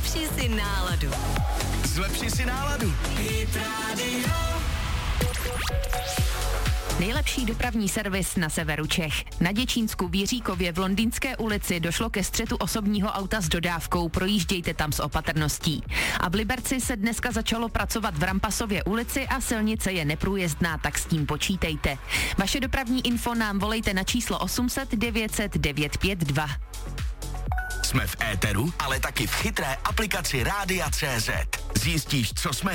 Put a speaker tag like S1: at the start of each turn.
S1: Zlepši si náladu.
S2: Zlepši si náladu.
S1: Hit Radio.
S3: Nejlepší dopravní servis na severu Čech. Na Děčínsku v Jiříkově v Londýnské ulici došlo ke střetu osobního auta s dodávkou, projíždějte tam s opatrností. A v Liberci se dneska začalo pracovat v Rampasově ulici a silnice je neprůjezdná, tak s tím počítejte. Vaše dopravní info nám volejte na číslo 800 900 952.
S2: Jsme v éteru, ale taky v chytré aplikaci Rádia.cz. Zjistíš, co jsme